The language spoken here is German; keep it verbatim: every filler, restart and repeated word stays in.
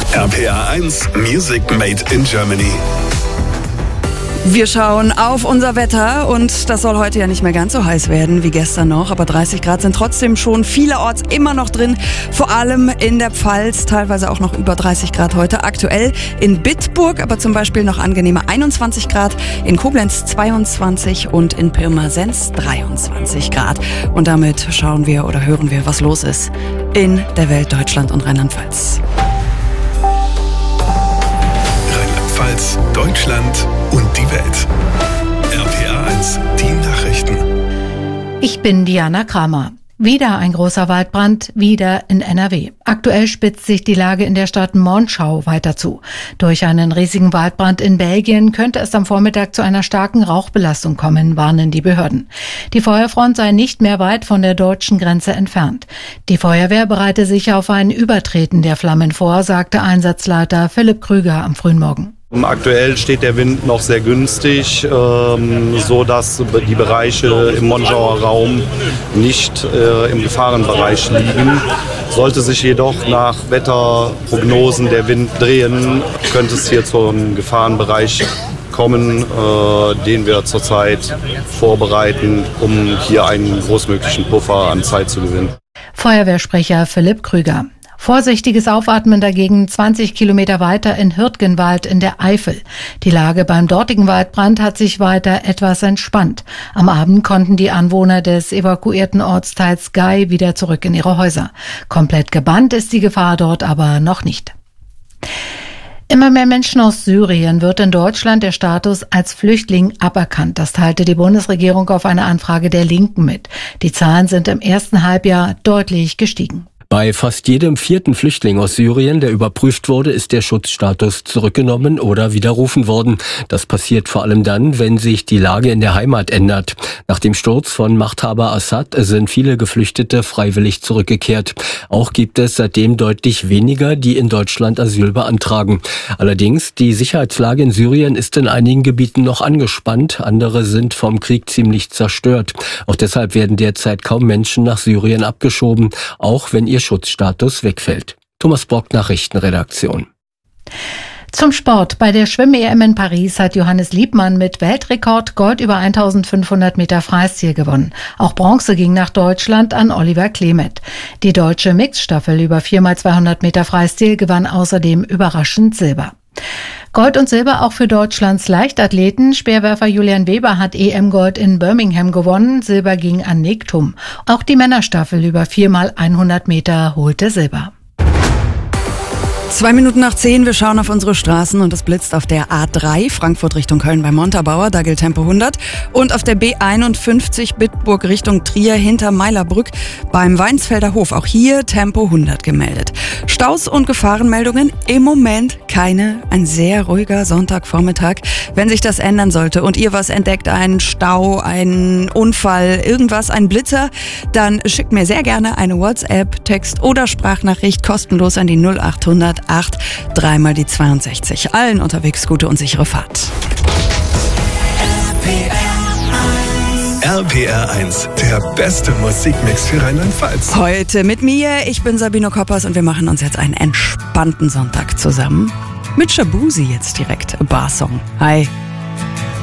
R P R eins Music Made in Germany. Wir schauen auf unser Wetter und das soll heute ja nicht mehr ganz so heiß werden wie gestern noch, aber dreißig Grad sind trotzdem schon vielerorts immer noch drin, vor allem in der Pfalz, teilweise auch noch über dreißig Grad heute. Aktuell in Bitburg aber zum Beispiel noch angenehme einundzwanzig Grad, in Koblenz zweiundzwanzig und in Pirmasens dreiundzwanzig Grad. Und damit schauen wir oder hören wir, was los ist in der Welt, Deutschland und Rheinland-Pfalz. Rheinland-Pfalz, Deutschland und die Welt. R P R eins, die Nachrichten. Ich bin Diana Kramer. Wieder ein großer Waldbrand, wieder in N R W. Aktuell spitzt sich die Lage in der Stadt Monschau weiter zu. Durch einen riesigen Waldbrand in Belgien könnte es am Vormittag zu einer starken Rauchbelastung kommen, warnen die Behörden. Die Feuerfront sei nicht mehr weit von der deutschen Grenze entfernt. Die Feuerwehr bereite sich auf ein Übertreten der Flammen vor, sagte Einsatzleiter Philipp Krüger am frühen Morgen. Aktuell steht der Wind noch sehr günstig, ähm, so dass die Bereiche im Monschauer Raum nicht äh, im Gefahrenbereich liegen. Sollte sich jedoch nach Wetterprognosen der Wind drehen, könnte es hier zum Gefahrenbereich kommen, äh, den wir zurzeit vorbereiten, um hier einen großmöglichen Puffer an Zeit zu gewinnen. Feuerwehrsprecher Philipp Krüger. Vorsichtiges Aufatmen dagegen zwanzig Kilometer weiter in Hürtgenwald in der Eifel. Die Lage beim dortigen Waldbrand hat sich weiter etwas entspannt. Am Abend konnten die Anwohner des evakuierten Ortsteils Gei wieder zurück in ihre Häuser. Komplett gebannt ist die Gefahr dort aber noch nicht. Immer mehr Menschen aus Syrien wird in Deutschland der Status als Flüchtling aberkannt. Das teilte die Bundesregierung auf eine Anfrage der Linken mit. Die Zahlen sind im ersten Halbjahr deutlich gestiegen. Bei fast jedem vierten Flüchtling aus Syrien, der überprüft wurde, ist der Schutzstatus zurückgenommen oder widerrufen worden. Das passiert vor allem dann, wenn sich die Lage in der Heimat ändert. Nach dem Sturz von Machthaber Assad sind viele Geflüchtete freiwillig zurückgekehrt. Auch gibt es seitdem deutlich weniger, die in Deutschland Asyl beantragen. Allerdings, die Sicherheitslage in Syrien ist in einigen Gebieten noch angespannt. Andere sind vom Krieg ziemlich zerstört. Auch deshalb werden derzeit kaum Menschen nach Syrien abgeschoben, auch wenn ihr Schutzstatus wegfällt. Thomas Brock, Nachrichtenredaktion. Zum Sport. Bei der Schwimm-E M in Paris hat Johannes Liebmann mit Weltrekord Gold über eintausendfünfhundert Meter Freistil gewonnen. Auch Bronze ging nach Deutschland an Oliver Klemet. Die deutsche Mixstaffel über vier mal zweihundert Meter Freistil gewann außerdem überraschend Silber. Gold und Silber auch für Deutschlands Leichtathleten. Speerwerfer Julian Weber hat E M-Gold in Birmingham gewonnen. Silber ging an Nick Thum. Auch die Männerstaffel über vier mal hundert Meter holte Silber. Zwei Minuten nach zehn, wir schauen auf unsere Straßen und es blitzt auf der A drei, Frankfurt Richtung Köln bei Montabaur, da gilt Tempo hundert. Und auf der B einundfünfzig, Bitburg Richtung Trier hinter Meilerbrück beim Weinsfelder Hof, auch hier Tempo hundert gemeldet. Staus und Gefahrenmeldungen im Moment keine, ein sehr ruhiger Sonntagvormittag. Wenn sich das ändern sollte und ihr was entdeckt, einen Stau, einen Unfall, irgendwas, einen Blitzer, dann schickt mir sehr gerne eine WhatsApp, Text oder Sprachnachricht kostenlos an die null achthundert acht, dreimal die zweiundsechzig. Allen unterwegs gute und sichere Fahrt. R P R eins, der beste Musikmix für Rheinland-Pfalz. Heute mit mir, ich bin Sabine Koppers und wir machen uns jetzt einen entspannten Sonntag zusammen. Mit Shabuzi jetzt direkt, A Bar Song. Hi.